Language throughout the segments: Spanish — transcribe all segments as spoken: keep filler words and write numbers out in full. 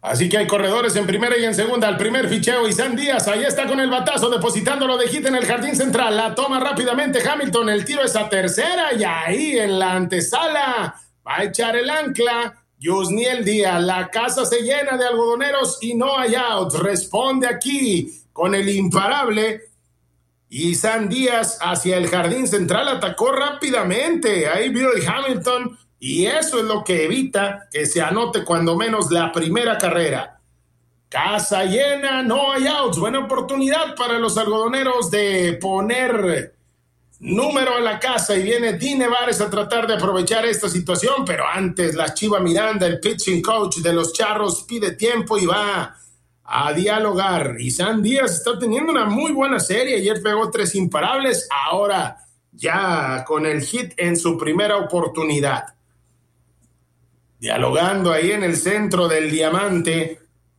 Así que hay corredores en primera y en segunda. Al primer ficheo, Isan Díaz. Ahí está con el batazo, depositándolo de hit en el jardín central. La toma rápidamente Hamilton. El tiro es a tercera. Y ahí en la antesala va a echar el ancla Yusniel Díaz. La casa se llena de algodoneros y no hay out. Responde aquí con el imparable Isan Díaz hacia el jardín central. Atacó rápidamente. Ahí Billy Hamilton. Y eso es lo que evita que se anote cuando menos la primera carrera. Casa llena, no hay outs. Buena oportunidad para los algodoneros de poner número a la casa. Y viene Dean Nevares a tratar de aprovechar esta situación. Pero antes la Chiva Miranda, el pitching coach de los Charros, pide tiempo y va a dialogar. Isan Díaz está teniendo una muy buena serie. Ayer pegó tres imparables. Ahora ya con el hit en su primera oportunidad. Dialogando ahí en el centro del diamante,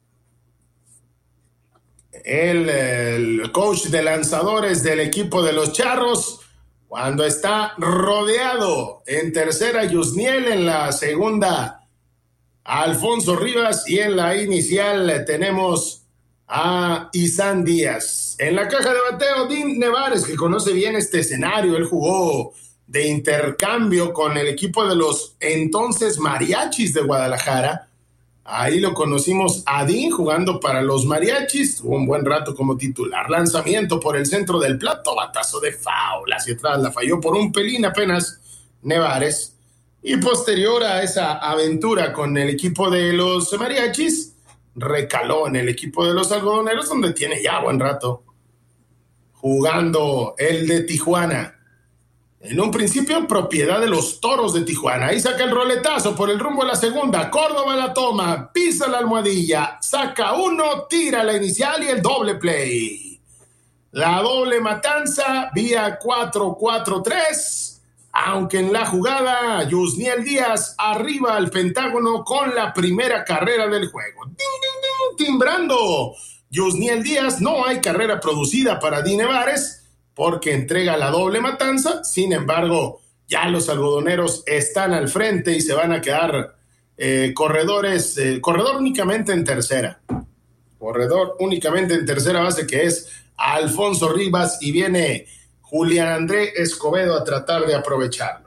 el, el coach de lanzadores del equipo de los Charros, cuando está rodeado en tercera Yusniel, en la segunda Alfonso Rivas y en la inicial tenemos a Isan Díaz. En la caja de bateo, Dean Nevares, que conoce bien este escenario. Él jugó de intercambio con el equipo de los entonces Mariachis de Guadalajara. Ahí lo conocimos a Dean jugando para los Mariachis. Tuvo un buen rato como titular. Lanzamiento por el centro del plato, batazo de foul hacia atrás, la falló por un pelín apenas Nevares. Y posterior a esa aventura con el equipo de los Mariachis, recaló en el equipo de los algodoneros, donde tiene ya buen rato jugando el de Tijuana. En un principio, propiedad de los Toros de Tijuana. Ahí saca el roletazo por el rumbo a la segunda. Córdoba la toma, pisa la almohadilla, saca uno, tira la inicial y el doble play. La doble matanza vía cuatro cuatro tres. Aunque en la jugada, Yusniel Díaz arriba al Pentágono con la primera carrera del juego. ¡Ding, ding, ding! Timbrando. Yusniel Díaz, no hay carrera producida para Dean Nevares, porque entrega la doble matanza. Sin embargo, ya los algodoneros están al frente y se van a quedar eh, corredores, eh, corredor únicamente en tercera. Corredor únicamente en tercera base, que es Alfonso Rivas, y viene Julián André Escobedo a tratar de aprovecharlo.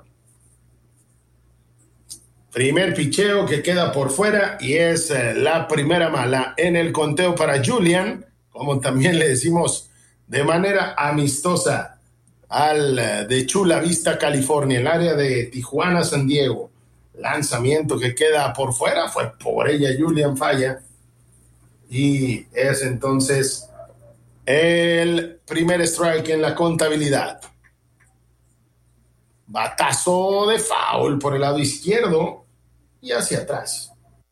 Primer picheo que queda por fuera y es eh, la primera mala en el conteo para Julián, como también le decimos de manera amistosa al de Chula Vista, California, el área de Tijuana, San Diego. Lanzamiento que queda por fuera, fue por ella Julián falla. Y es entonces el primer strike en la contabilidad. Batazo de foul por el lado izquierdo y hacia atrás.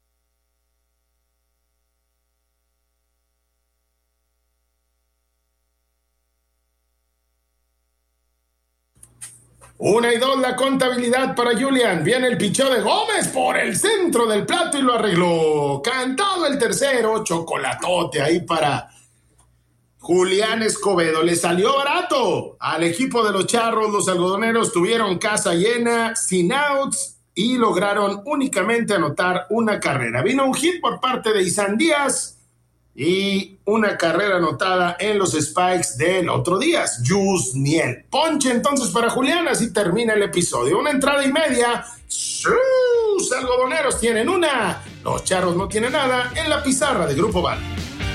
Una y dos la contabilidad para Julián. Viene el picheo de Gómez por el centro del plato y lo arregló. Cantado el tercero, chocolatote ahí para Julián Escobedo. Le salió barato al equipo de los Charros. Los algodoneros tuvieron casa llena, sin outs, y lograron únicamente anotar una carrera. Vino un hit por parte de Isan Díaz y una carrera anotada en los Spikes del otro día, Yusniel. Ponche entonces para Julián, así termina el episodio. Una entrada y media. Sus algodoneros tienen una, los Charros no tienen nada en la pizarra de Grupo Val.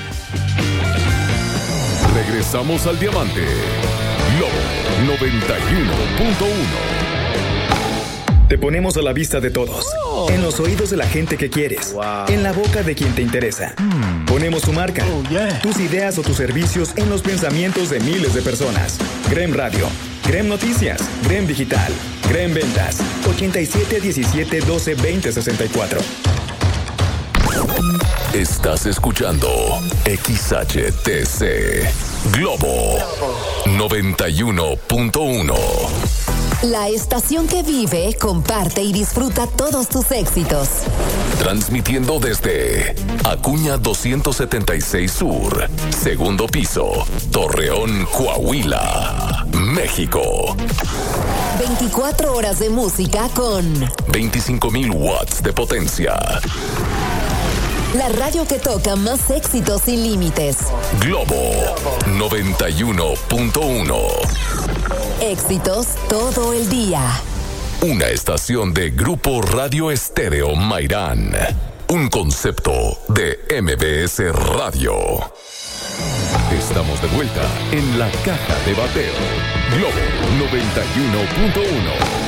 Regresamos al Diamante. Lobo noventa y uno punto uno. Te ponemos a la vista de todos, oh. en los oídos de la gente que quieres, wow. en la boca de quien te interesa. Mm. Ponemos tu marca, oh, yeah. tus ideas o tus servicios en los pensamientos de miles de personas. Grem Radio, Grem Noticias, Grem Digital, Grem Ventas, ochenta y siete diecisiete doce veinte sesenta y cuatro. Estás escuchando X H T C Globo noventa y uno punto uno. La estación que vive, comparte y disfruta todos tus éxitos. Transmitiendo desde Acuña doscientos setenta y seis Sur, segundo piso, Torreón, Coahuila, México. veinticuatro horas de música con veinticinco mil watts de potencia. La radio que toca más éxitos sin límites. Globo noventa y uno punto uno. Éxitos todo el día. Una estación de Grupo Radio Estéreo Mairán. Un concepto de M B S Radio. Estamos de vuelta en la caja de bateo. Globo noventa y uno punto uno.